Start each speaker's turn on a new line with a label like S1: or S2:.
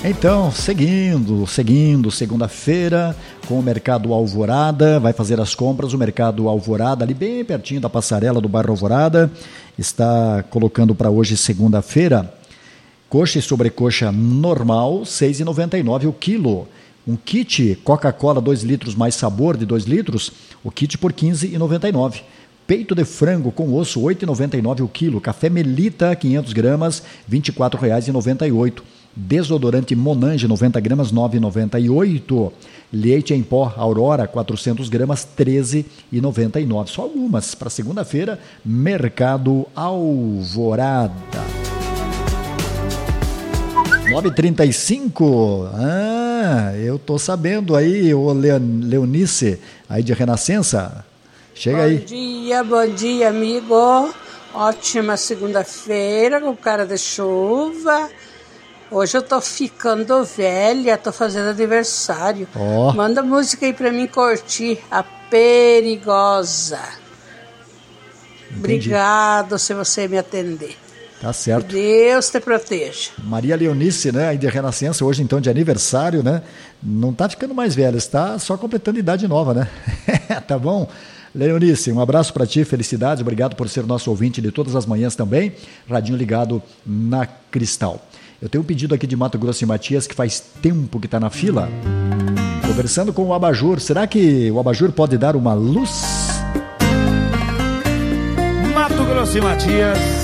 S1: Então, seguindo, segunda-feira com o Mercado Alvorada, vai fazer as compras, o Mercado Alvorada, ali bem pertinho da passarela do bairro Alvorada, está colocando para hoje, segunda-feira, coxa e sobrecoxa normal, R$ 6,99 o quilo. Um kit Coca-Cola 2 litros mais sabor de 2 litros, o kit por R$ 15,99. Peito de frango com osso, R$ 8,99 o quilo. Café Melita, 500 gramas, R$ 24,98. Desodorante Monange, 90 gramas, R$ 9,98. Leite em pó Aurora, 400 gramas, R$ 13,99. Só algumas. Para segunda-feira, Mercado Alvorada. 9h35. Eu tô sabendo aí, ô Leonice, aí de Renascença. Chega aí.
S2: Bom dia, amigo. Ótima segunda-feira, com cara de chuva. Hoje eu tô ficando velha, tô fazendo aniversário. Manda música aí pra mim curtir, A Perigosa. Entendi. Obrigado se você me atender.
S1: Tá certo.
S2: Deus te proteja.
S1: Maria Leonice, né, aí de Renascença, hoje então de aniversário, né? Não tá ficando mais velha, está só completando idade nova, né? Tá bom? Leonice, um abraço para ti, felicidades, obrigado por ser nosso ouvinte de todas as manhãs também, radinho ligado na Cristal. Eu tenho um pedido aqui de Mato Grosso e Matias, que faz tempo que está na fila, conversando com o abajur. Será que o abajur pode dar uma luz?
S3: Mato Grosso e Matias,